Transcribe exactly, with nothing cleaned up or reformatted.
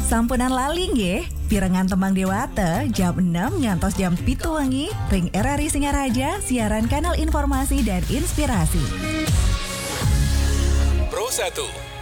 Sampunan lali nggih, pirengan tembang dewata jam enam ngantos jam pitu wengi ring R R I Singaraja siaran kanal informasi dan inspirasi. Pro satu